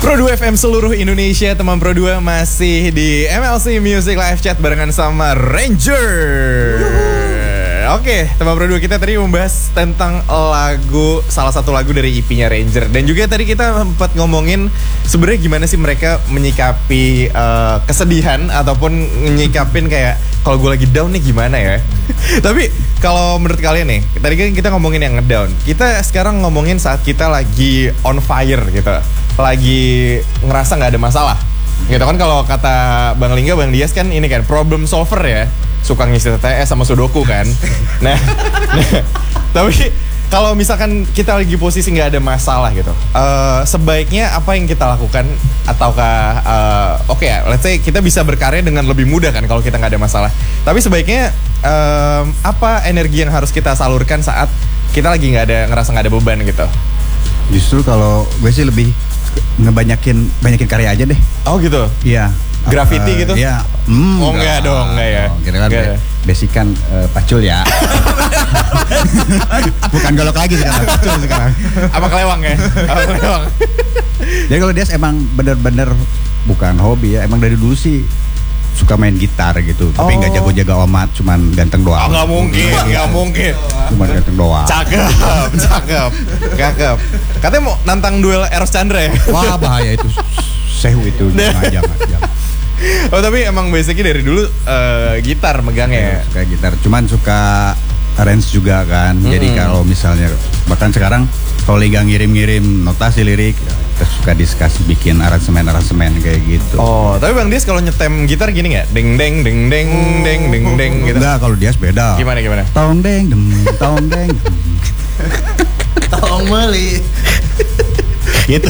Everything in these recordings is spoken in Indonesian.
Pro2 FM seluruh Indonesia, teman Pro2 masih di MLC Music Live Chat barengan sama Ranger. Oke, teman Pro2, kita tadi membahas tentang lagu, salah satu lagu dari EP-nya Ranger. Dan juga tadi kita sempat ngomongin sebenarnya gimana sih mereka menyikapi kesedihan ataupun menyikapin kayak kalau gue lagi down nih gimana ya. Tapi kalau menurut kalian nih, tadi kan kita ngomongin yang ngedown. Kita sekarang ngomongin saat kita lagi on fire gitu, lagi ngerasa nggak ada masalah. Gitu kan, kalau kata Bang Lingga, Bang Dias kan ini kan problem solver ya, suka ngisi TTS sama Sudoku kan. Nah, tapi kalau misalkan kita lagi posisi nggak ada masalah gitu, sebaiknya apa yang kita lakukan? Ataukah oke ya, let's say kita bisa berkarya dengan lebih mudah kan kalau kita nggak ada masalah. Tapi sebaiknya apa energi yang harus kita salurkan saat kita lagi ngerasa nggak ada beban gitu? Justru kalau gue sih lebih banyakin karya aja deh. Oh gitu? Iya. Graffiti gitu? Iya. Oh enggak dong, enggak ya. Kita kan basican pacul ya. Bukan golok lagi sekarang, pacul sekarang. Apa kelewang ya? Apa kelewang? Jadi kalau dia emang bener-bener bukan hobi ya, emang dari dulu sih suka main gitar gitu, tapi nggak jago-jago amat, cuman ganteng doang. Oh nggak mungkin, nggak mungkin. Cuman ganteng doang. Cakep. Katanya mau nantang duel Eros Chandra ya? Wah bahaya itu, sehu itu, jangan. Oh tapi emang basicnya dari dulu gitar megangnya. Suka gitar, cuman suka arrange juga kan. Jadi kalau misalnya bahkan sekarang kalau Liga ngirim-ngirim notasi lirik, kita suka diskusi bikin aransemen kayak gitu. Oh, tapi Bang Dias kalau nyetem gitar gini nggak? Deng deng deng deng deng deng deng gitu. Enggak, kalau Dias beda. Gimana? Tong deng deng tong deng. Tong meli. Gitu.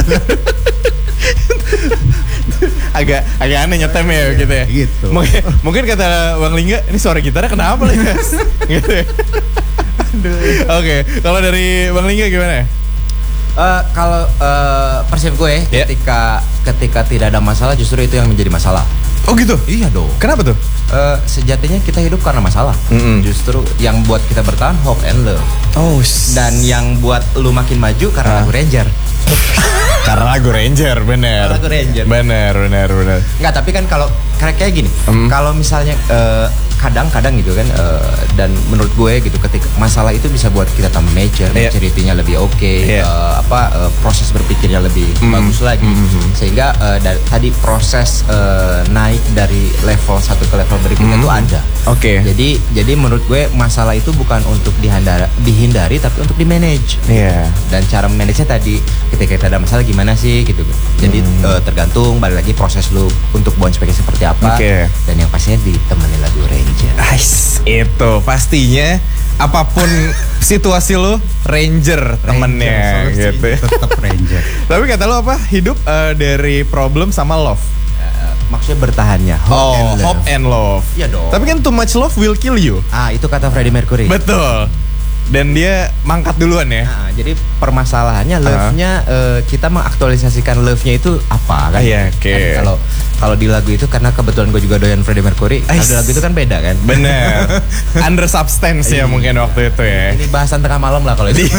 agak aneh nyetem ya gitu ya. Gitu. Mungkin kata Bang Lingga, ini suara gitarnya kenapa nih guys? Gitu ya. Oke, kalau dari Bang Lingga gimana? Kalau persepsi gue ketika tidak ada masalah, justru itu yang menjadi masalah. Oh gitu? Iya dong. Kenapa tuh? Sejatinya kita hidup karena masalah. Justru yang buat kita bertahan hope and love. Oh. Dan yang buat lu makin maju karena lagu Ranger. Karena lagu Ranger, bener. Lagu Ranger. Bener. Enggak, tapi kan kalau kayak gini, kalau misalnya kadang-kadang gitu kan, dan menurut gue gitu, ketika masalah itu bisa buat kita tambah maturity-nya lebih proses berpikirnya lebih bagus lagi, sehingga tadi proses naik dari level satu ke level berikutnya itu ada. Oke. Jadi menurut gue masalah itu bukan untuk dihindari tapi untuk di-manage. Iya. Dan cara manage-nya tadi, ketika kita ada masalah gimana sih gitu. Jadi tergantung balik lagi proses lu untuk bounce back seperti apa. Okay. Dan yang pastinya ditemani lagu Ranger. Itu pastinya apapun situasi lu Ranger temennya gitu ya. Tetap Ranger. Tapi kata lu apa? Hidup dari problem sama love. Maksudnya bertahannya hope and love. Iya dong. Tapi kan too much love will kill you. Itu kata Freddie Mercury. Betul. Dan dia mangkat duluan ya. Jadi permasalahannya love-nya, kita mengaktualisasikan love-nya itu apa kan? Iya, oke. Kalau di lagu itu, karena kebetulan gue juga doyan Freddie Mercury, lagu itu kan beda kan? Bener. Under substance ya mungkin waktu itu ya. Ini bahasan tengah malam lah kalau itu.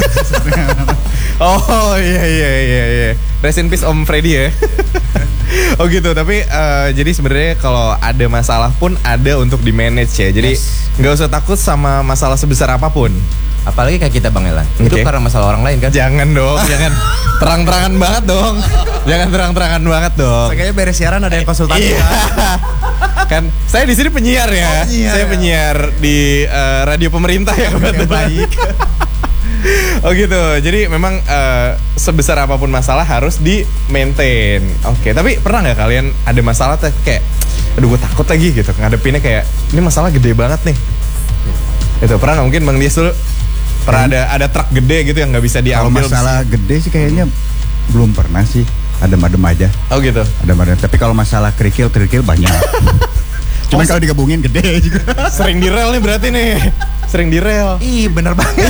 Oh iya. Rest in peace Om Freddy ya. Oh gitu, tapi jadi sebenarnya kalau ada masalah pun ada untuk di manage ya. Jadi nggak usah takut sama masalah sebesar apapun. Apalagi kayak kita Bang Elan, hidup karena masalah orang lain kan? Jangan dong, jangan terang-terangan banget dong. Jangan terang-terangan banget dong. Kayaknya beres siaran ada yang konsultasi. Kan saya di sini penyiar ya. Saya penyiar di radio pemerintah ya, baik. Oh gitu. Jadi memang sebesar apapun masalah harus di maintain. Oke, tapi pernah nggak kalian ada masalah kayak aduh gue takut lagi gitu ngadepinnya, kayak ini masalah gede banget nih. Itu pernah nggak? Mungkin Bang Dias dulu pernah ada truk gede gitu yang nggak bisa diambil. Kalau masalah gede sih kayaknya belum pernah sih. Adem-adem aja. Oh gitu. Adem-adem. Tapi kalau masalah kerikil banyak. Cuman kalau digabungin gede juga. Sering di rel nih berarti nih. Sering di rel. Ih bener banget.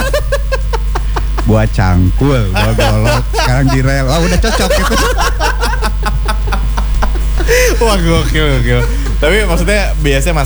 Buat cangkul, buat golok. Sekarang di rel. Wah udah cocok gitu. Wah gokil. Tapi maksudnya biasanya